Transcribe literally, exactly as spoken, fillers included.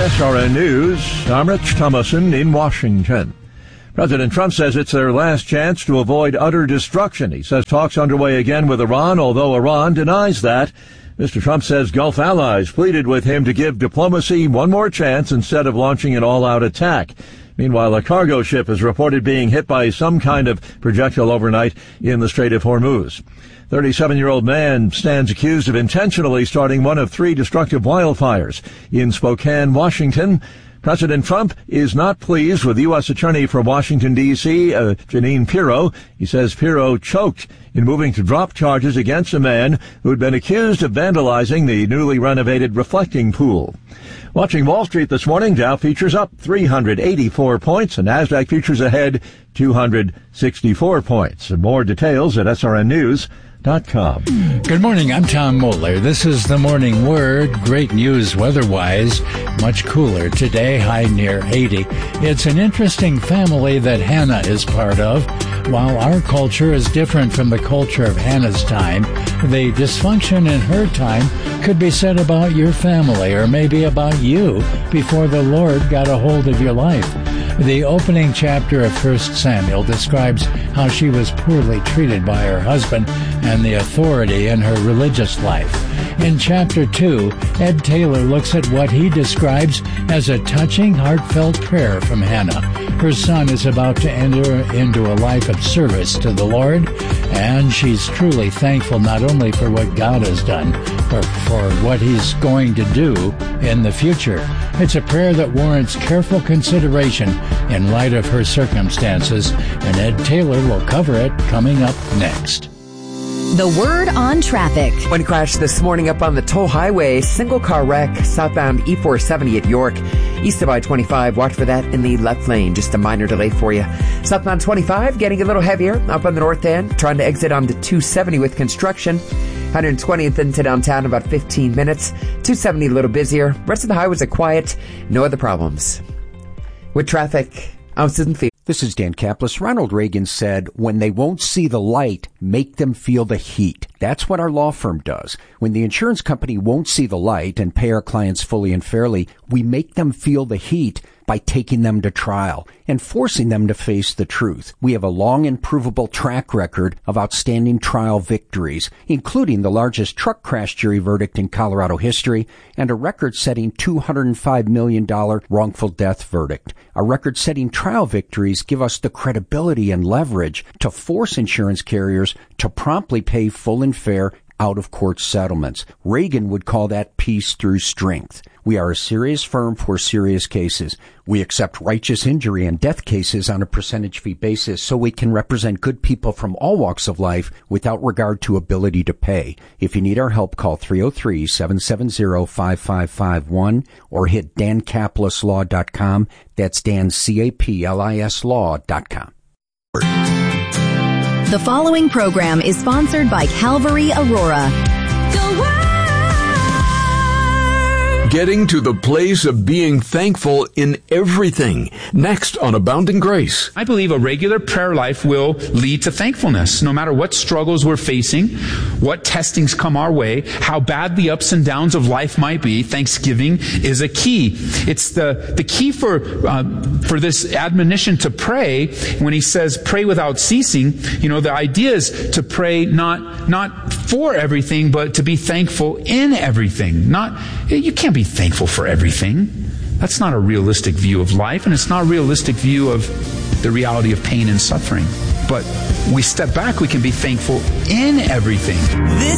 S R N News, I'm Rich Thomason in Washington. President Trump says it's their last chance to avoid utter destruction. He says talks underway again with Iran, although Iran denies that. Mister Trump says Gulf allies pleaded with him to give diplomacy one more chance instead of launching an all-out attack. Meanwhile, a cargo ship is reported being hit by some kind of projectile overnight in the Strait of Hormuz. thirty-seven-year-old man stands accused of intentionally starting one of three destructive wildfires in Spokane, Washington. President Trump is not pleased with U S Attorney for Washington, D C, uh, Jeanine Pirro. He says Pirro choked in moving to drop charges against a man who had been accused of vandalizing the newly renovated reflecting pool. Watching Wall Street this morning, Dow futures up three hundred eighty-four points, and NASDAQ futures ahead two hundred sixty-four points. And more details at S R N news dot com. Good morning, I'm Tom Moeller. This is the Morning Word. Great news weather-wise. Much cooler today, high near eighty. It's an interesting family that Hannah is part of. While our culture is different from the culture of Hannah's time, the dysfunction in her time could be said about your family, or maybe about you, before the Lord got a hold of your life. The opening chapter of First Samuel describes how she was poorly treated by her husband and the authority in her religious life. In chapter two, Ed Taylor looks at what he describes as a touching, heartfelt prayer from Hannah. Her son is about to enter into a life of service to the Lord, and she's truly thankful not only for what God has done, but for what He's going to do in the future. It's a prayer that warrants careful consideration in light of her circumstances, and Ed Taylor will cover it coming up next. The Word on Traffic. One crash this morning up on the toll highway. Single car wreck southbound E four seventy at York. East of I twenty-five, watch for that in the left lane. Just a minor delay for you. Southbound twenty-five getting a little heavier up on the north end. Trying to exit onto two seventy with construction. one hundred twentieth into downtown, about fifteen minutes. two seventy a little busier. Rest of the highways are quiet. No other problems. With traffic, I'm Susan Field. This is Dan Kaplis. Ronald Reagan said, when they won't see the light, make them feel the heat. That's what our law firm does. When the insurance company won't see the light and pay our clients fully and fairly, we make them feel the heat by taking them to trial and forcing them to face the truth. We have a long and provable track record of outstanding trial victories, including the largest truck crash jury verdict in Colorado history and a record-setting two hundred five million dollars wrongful death verdict. Our record-setting trial victories give us the credibility and leverage to force insurance carriers to promptly pay full and fair out-of-court settlements. Reagan would call that peace through strength. We are a serious firm for serious cases. We accept righteous injury and death cases on a percentage fee basis so we can represent good people from all walks of life without regard to ability to pay. If you need our help, call three oh three, seven seven zero, five five five one or hit dan caplis law dot com. That's Dan, C A P L I S law dot com. The following program is sponsored by Calvary Aurora. The Word. Getting to the place of being thankful in everything. Next on Abounding Grace. I believe a regular prayer life will lead to thankfulness. No matter what struggles we're facing, what testings come our way, how bad the ups and downs of life might be, thanksgiving is a key. It's the, the key for, uh, for this admonition to pray. When he says pray without ceasing, you know, the idea is to pray not, not for everything, but to be thankful in everything. Not, you can't be thankful for everything. That's not a realistic view of life, and it's not a realistic view of the reality of pain and suffering. But we step back, we can be thankful in everything. This